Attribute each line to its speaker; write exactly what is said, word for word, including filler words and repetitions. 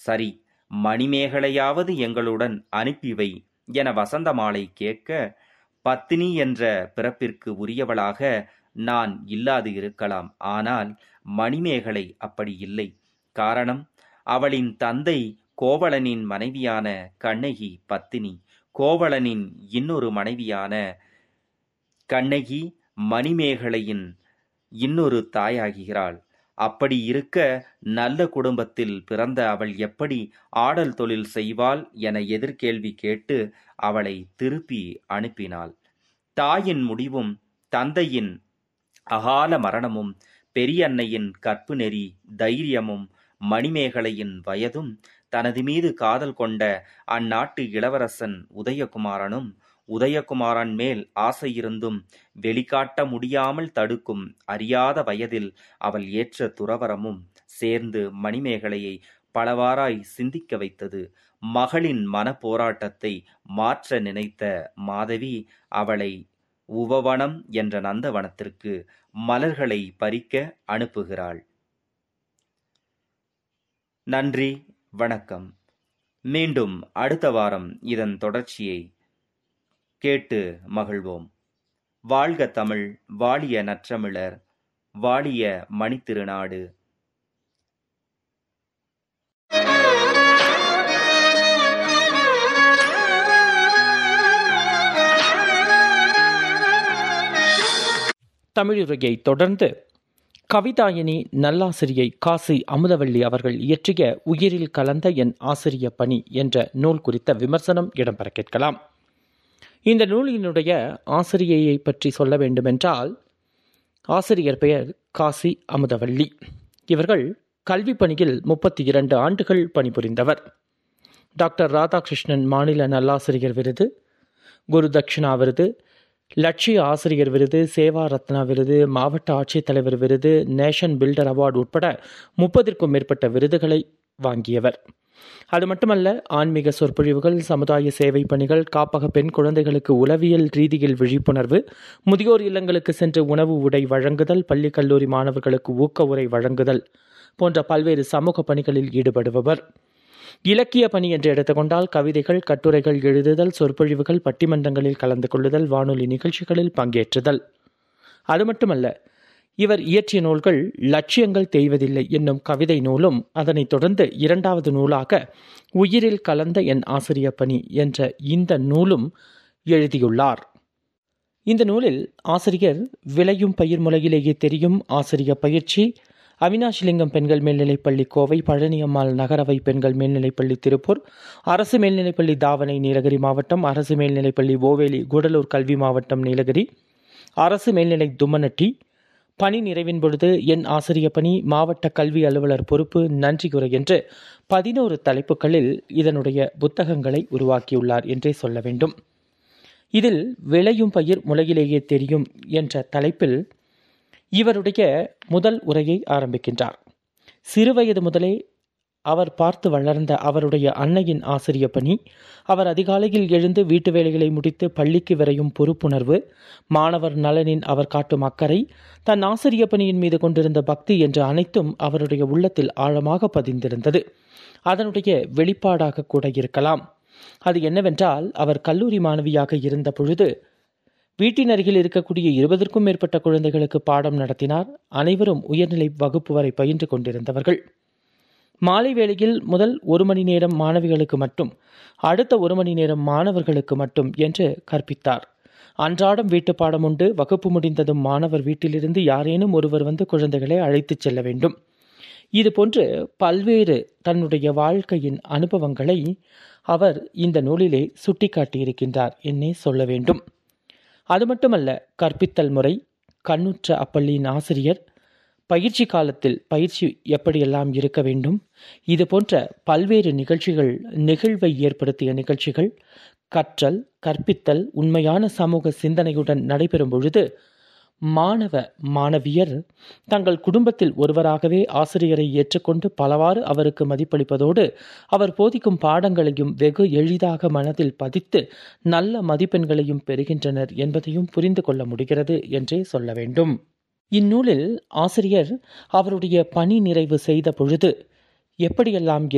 Speaker 1: சரி, மணிமேகலையாவது எங்களுடன் அனுப்பிவை என வசந்தமாலை கேட்க, பத்தினி என்ற பிறப்பிற்கு உரியவளாக நான் இல்லாது இருக்கலாம். ஆனால் மணிமேகலை அப்படி இல்லை. காரணம், அவளின் தந்தை கோவலனின் மனைவியான கண்ணகி பத்தினி. கோவலனின் இன்னொரு மனைவியான கண்ணகி மணிமேகலையின் இன்னொரு தாயாகிறாள். அப்படி இருக்க, நல்ல குடும்பத்தில் பிறந்த அவள் எப்படி ஆடல் தொழில் செய்வாள் என எதிர்கேள்வி கேட்டு அவளை திருப்பி அனுப்பினாள். தாயின் முடிவும் தந்தையின் அகால மரணமும் பெரியன்னையின் கற்பு நெறி தைரியமும் மணிமேகலையின் வயதும் தனது மீது காதல் கொண்ட அந்நாட்டு இளவரசன் உதயகுமாரனும் உதயகுமாரன் மேல் ஆசையிருந்தும் வெளிக்காட்ட முடியாமல் தடுக்கும் அறியாத வயதில் அவள் ஏற்ற துறவரமும் சேர்ந்து மணிமேகலையை பலவாறாய் சிந்திக்க வைத்தது. மகளின் மன போராட்டத்தை மாற்ற நினைத்த மாதவி அவளை உவவனம் என்ற நந்தவனத்திற்கு மலர்களை பறிக்க அனுப்புகிறாள். நன்றி, வணக்கம். மீண்டும் அடுத்த வாரம் இதன் தொடர்ச்சியை கேட்டு மகிழ்வோம். வாழ்க தமிழ், வாழிய நற்றமிழர், வாழிய மணித்திருநாடு.
Speaker 2: தமிழுரையை தொடர்ந்து கவிதாயினி நல்லாசிரியை காசி அமுதவள்ளி அவர்கள் இயற்றிய உயிரில் கலந்த என் ஆசிரிய பணி என்ற நூல் குறித்த விமர்சனம் இடம்பெற கேட்கலாம். இந்த நூலினுடைய ஆசிரியையை பற்றி சொல்ல வேண்டுமென்றால், ஆசிரியர் பெயர் காசி அமுதவள்ளி. இவர்கள் கல்வி பணியில் முப்பத்தி இரண்டு ஆண்டுகள் பணிபுரிந்தவர். டாக்டர் ராதாகிருஷ்ணன் மாநில நல்லாசிரியர் விருது, குரு தட்சிணா விருது, லட்சிய ஆசிரியர் விருது, சேவா ரத்னா விருது, மாவட்ட ஆட்சித்தலைவர் விருது, நேஷன் பில்டர் அவார்டு உட்பட முப்பதிற்கும் மேற்பட்ட விருதுகளை வாங்கியவர். அது மட்டுமல்ல, ஆன்மீக சொற்பொழிவுகள், சமுதாய சேவை பணிகள், காப்பக பெண் குழந்தைகளுக்கு உளவியல் ரீதியில் விழிப்புணர்வு, முதியோர் இல்லங்களுக்கு சென்று உணவு உடை வழங்குதல், பள்ளி கல்லூரி மாணவர்களுக்கு ஊக்க உரை வழங்குதல் போன்ற பல்வேறு சமூக பணிகளில் ஈடுபடுபவர். இலக்கிய பணி என்று எடுத்துக்கொண்டால் கவிதைகள், கட்டுரைகள் எழுதுதல், சொற்பொழிவுகள், பட்டிமன்றங்களில் கலந்து கொள்ளுதல், வானொலி நிகழ்ச்சிகளில் பங்கேற்றுதல். அது மட்டுமல்ல, இவர் இயற்றிய நூல்கள் லட்சியங்கள் தேய்வதில்லை என்னும் கவிதை நூலும், அதனைத் தொடர்ந்து இரண்டாவது நூலாக உயிரில் கலந்த என் ஆசிரிய பணி என்ற இந்த நூலும் எழுதியுள்ளார். இந்த நூலில் ஆசிரியர் விளையும் பயிர் முளையிலேயே தெரியும், ஆசிரிய பயிற்சி, அவினாஷிலிங்கம் பெண்கள் மேல்நிலைப்பள்ளி கோவை, பழனியம்மாள் நகரவை பெண்கள் மேல்நிலைப்பள்ளி திருப்பூர், அரசு மேல்நிலைப்பள்ளி தாவணை நீலகிரி மாவட்டம், அரசு மேல்நிலைப்பள்ளி ஓவேலி கூடலூர் கல்வி மாவட்டம் நீலகிரி, அரசு மேல்நிலை தும்மநட்டி, பணி நிறைவின் பொழுது என் ஆசிரிய பணி, மாவட்ட கல்வி அலுவலர் பொறுப்பு, நன்றியுரை என்று பதினோரு தலைப்புகளில் இதனுடைய புத்தகங்களை உருவாக்கியுள்ளார் என்றே சொல்ல வேண்டும். இதில் விளையும் பயிர் முளையிலேயே தெரியும் என்ற தலைப்பில் இவருடைய முதல் உரையை ஆரம்பிக்கின்றார். சிறுவயது முதலே அவர் பார்த்து வளர்ந்த அவருடைய அன்னையின் ஆசிரிய பணி, அவர் அதிகாலையில் எழுந்து வீட்டு வேலைகளை முடித்து பள்ளிக்கு விரையும் பொறுப்புணர்வு, மாணவர் நலனின் அவர் காட்டும் அக்கறை, தன் ஆசிரிய பணியின் மீது கொண்டிருந்த பக்தி என்று அனைத்தும் அவருடைய உள்ளத்தில் ஆழமாக பதிந்திருந்தது. அதனுடைய வெளிப்பாடாக கூட இருக்கலாம். அது என்னவென்றால், அவர் கல்லூரி மாணவியாக இருந்த பொழுது வீட்டின் அருகில் இருக்கக்கூடிய இருபதற்கும் மேற்பட்ட குழந்தைகளுக்கு பாடம் நடத்தினார். அனைவரும் உயர்நிலை வகுப்பு வரை பயின்று கொண்டிருந்தவர்கள். மாலை வேளையில் முதல் ஒரு மணி நேரம் மாணவிகளுக்கு மட்டும், அடுத்த ஒரு மணி நேரம் மாணவர்களுக்கு மட்டும் என்று கற்பித்தார். அன்றாடம் வீட்டு பாடம் உண்டு. வகுப்பு முடிந்ததும் மாணவர் வீட்டிலிருந்து யாரேனும் ஒருவர் வந்து குழந்தைகளை அழைத்துச் செல்ல வேண்டும். இதுபோன்று பல்வேறு தன்னுடைய வாழ்க்கையின் அனுபவங்களை அவர் இந்த நூலிலே சுட்டிக்காட்டியிருக்கின்றார் என்னே சொல்ல வேண்டும். அது மட்டுமல்ல, கற்பித்தல் முறை, கண்ணுற்ற அப்பள்ளியின் ஆசிரியர், பயிற்சி காலத்தில் பயிற்சி எப்படியெல்லாம் இருக்க வேண்டும், இது போன்ற பல்வேறு நிகழ்ச்சிகள், நிகழ்வை ஏற்படுத்திய நிகழ்ச்சிகள், கற்றல், கற்பித்தல் உண்மையான சமூக சிந்தனையுடன் நடைபெறும் பொழுது மாணவ மாணவியர் தங்கள் குடும்பத்தில் ஒருவராகவே ஆசிரியரை ஏற்றுக்கொண்டு பலவாறு அவருக்கு மதிப்பளிப்பதோடு அவர் போதிக்கும் பாடங்களையும் வெகு எளிதாக மனதில் பதித்து நல்ல மதிப்பெண்களையும் பெறுகின்றனர் என்பதையும் புரிந்து கொள்ள முடிகிறது என்றே சொல்ல வேண்டும். இந்நூலில் ஆசிரியர் அவருடைய பணி நிறைவு செய்த பொழுது எப்படியெல்லாம்